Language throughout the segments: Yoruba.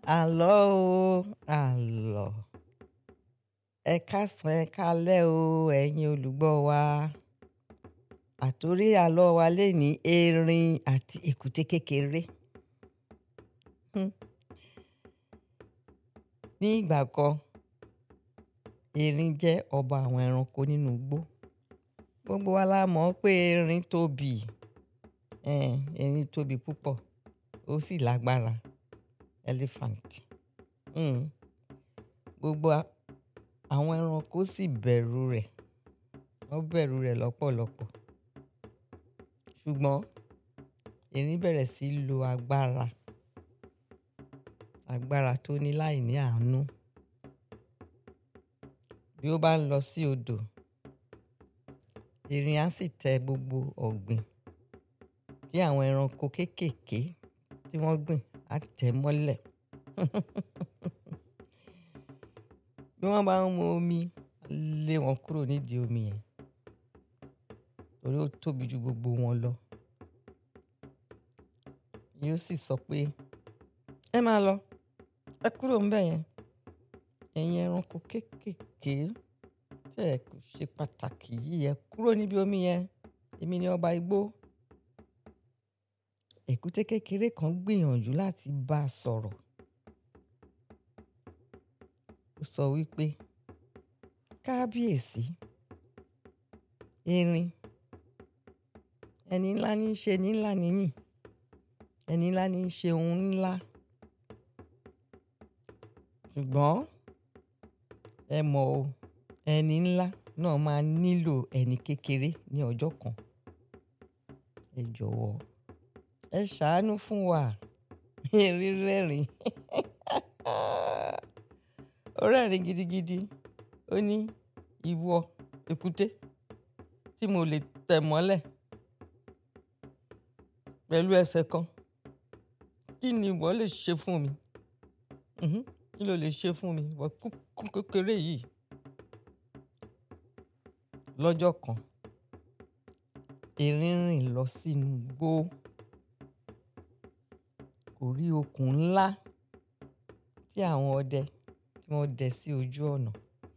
Àlọ́ o, àlọ́. Ẹ káàsán, ẹ káalẹ́ o, ẹ̀yin olùgbọ́ wa. Àtòrí àlọ́ wa lénìí erin àti èkúté kékeré. Ní ìgbà kan, erin jẹ́ ọba àwọn ẹranko nínú igbó. Gbogbo wa la mọ̀ pé erin tóbi. Erin tóbi púpọ̀, ó sì lágbára. Elephant. Gbogbo àwọn ẹranko sì bẹ̀rù rẹ̀. Wọ́n bẹ̀rù rẹ̀ lọ́pọ̀lọpọ̀. Ṣùgbọ́n erin bẹ̀rẹ̀ sí í lo agbára tó ní láì ní àánú. Bí ó bá ń lọ sí odò, erin á sì tẹ gbogbo ọ̀gbìn tí àwọn ẹranko kéékèèké tí wọ́n gbìn á tẹ̀ mọ́lẹ̀. Bí wọ́n bá ń mu omi, lé wọn kúrò nídìí omi yẹn, torí ó tóbi ju gbogbo wọn lọ. Yóò sì sọ pé, ẹ máa lọ, ẹ kúrò ńbẹ̀ yẹn. Ẹ̀yin ẹranko kéékèèké tí ẹ kò ṣe pàtàkì yìí, ẹ kúrò níbi omi yẹn. Èmi ni ọba igbó. Èkúté kékeré kan gbìyànjú láti bá a sọ̀rọ̀. Ó sọ wípé, kábíyèsí, erin, ẹni ńlá ní í ṣe ní ńlá níyìn, ẹni ńlá ní í ṣe ohun ńlá. Ṣùgbọ́n ẹ mọ̀ o, ẹni ńlá náà máa nílò ẹni kékeré ní ọjọ́ kan. Ẹ jọ̀wọ́, ẹ ṣàánú fún wa. Erin rẹ́rìn. Ó rẹ́rìn gidigidi. Ó ní, ìwọ èkúté tí mo lè tẹ̀ mọ́lẹ̀ pẹ̀lú ẹsẹ̀ kan, kí ni ìwọ lè ṣe fún mi? Kí ló lè ṣe fún mi? Ìwọ kúkú kékeré yìí. Lọ́jọ́ kan, erin rìn lọ sínú igbó. Kò rí okùn ńlá tí àwọn ọdẹ tí wọ́n dẹ sí ojú ọ̀nà.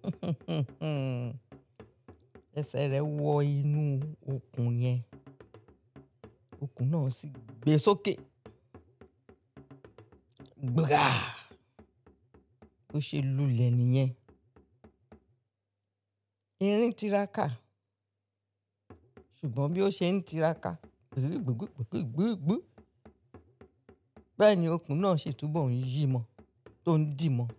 Ẹsẹ̀ rẹ̀ wọ inú okùn yẹn. Okùn náà sì gbé sókè. Gbà! Ó ṣe lulẹ̀ nìyẹn. Erin tiraka. Ṣùgbọ́n bí ó ṣe ń tiraka, bẹ́ẹ̀ ni okùn náà ṣe túbọ̀ ń yí mọ́, tó ń dì mọ́,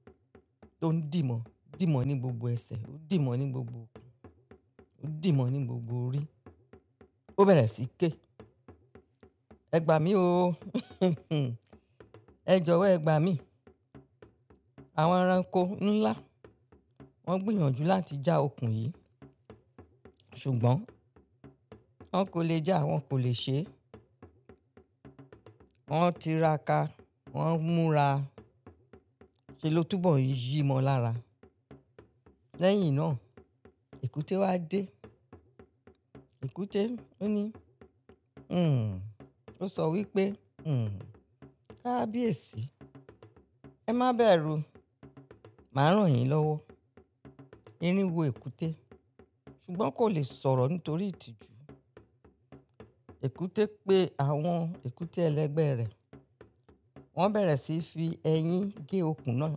dì mọ́ ní gbogbo ẹsẹ̀, ó dì mọ́ ní gbogbo okùn, ó dì mọ́ ní gbogbo orí. Ó bẹ̀rẹ̀ sí ké. Ẹ gbà mí o. Ẹ jọ̀wọ́ ẹ gbà mí. Àwọn ẹranko ńlá wọ́n gbìyànjú láti já okùn yìí. Ṣùgbọ́n wọn kò lè já, wọn kò lè ṣe é. Wọ́n tiraka, wọ́n múra, ṣe ló túbọ̀ ń yí mọ́ lára. Lẹ́yìn náà, èkúté wá dé. Èkúté ó ní, ó sọ wípé, kábíyèsí, ẹ má bẹ̀rù, màá ràn yín lọ́wọ́. Erin wo èkúté, ṣùgbọ́n kò lè sọ̀rọ̀ nítorí ìtìjú. Èkúté pé àwọn èkúté ẹlẹgbẹ́ rẹ̀. Wọ́n bẹ̀rẹ̀ sí í fi ẹyín gé okùn náà.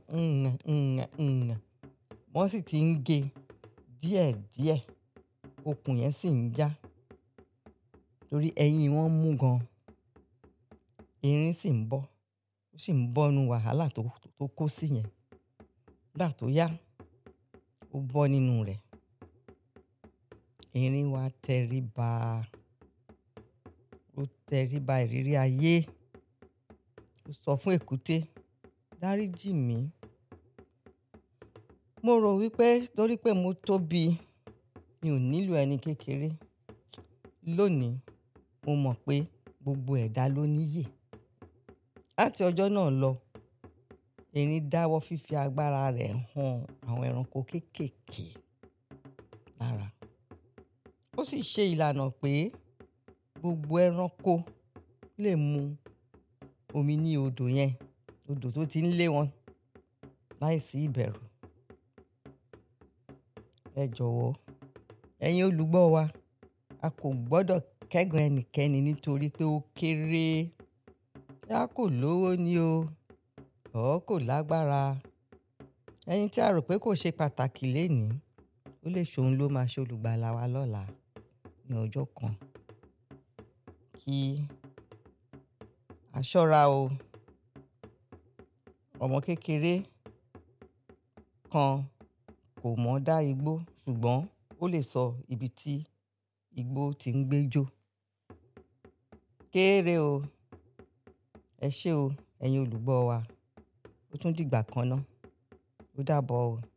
Wọ́n sì ti ń gé díẹ̀díẹ̀. Okùn yẹn sì ń já. Torí ẹyín wọn mú gan. Erin sì ń bọ́. Ó sì ń bọ́ nínú wàhálà tó kó sí yẹn. Nígbà tó yá, ó bọ́ nínú rẹ̀. Erin wá tẹríba. Ó tẹríba ìrírí ayé. Ó sọ fún èkúté, dáríjì mí. Mo rò wípé torí pé mo tóbi, mi ò nílò ẹni kékeré. Lónìí, mo mọ̀ pé gbogbo ẹ̀dá ló níyè. Láti ọjọ́ náà lọ, erin dáwọ́ fífi agbára rẹ̀ hàn àwọn ẹranko kéékèèké lára. Ó sì ṣe ìlànà pé gbogbo ẹranko lè mu omi ní odò yẹn odò tó ti ń lé wọn láìsí ìbẹ̀rù. Ẹ jọ̀wọ́, ẹ̀yin olùgbọ́ wa, a kò gbọ́dọ̀ kẹ́gàn ẹnikẹ́ni nítorí pé ó kéré. Yá kò lówó ni o, kò lágbára. Ẹni tí a rò pé kò ṣe pàtàkì lénìí, ó lè ṣòun ló máa ṣe olùgbàlà wa lọ́la ní ọjọ́ kan. Kí a ṣọ́ra o. Ọmọ kékeré kan kò mọ̀ dá igbó, ṣùgbọ́n ó lè sọ ibi tí igbó ti ń gbé jó. Kéré o. Ẹ ṣé o, ẹ̀yin olùgbọ́ wa. Ó tún dìgbà kan ná. Ó dàbọ̀ o.